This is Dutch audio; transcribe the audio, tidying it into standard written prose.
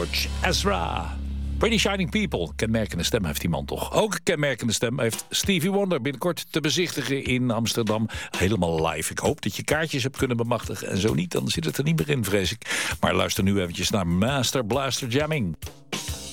George Ezra. Pretty Shining People. Kenmerkende stem heeft die man toch. Ook kenmerkende stem heeft Stevie Wonder binnenkort te bezichtigen in Amsterdam. Helemaal live. Ik hoop dat je kaartjes hebt kunnen bemachtigen. En zo niet, dan zit het er niet meer in, vrees ik. Maar luister nu eventjes naar Master Blaster Jamming.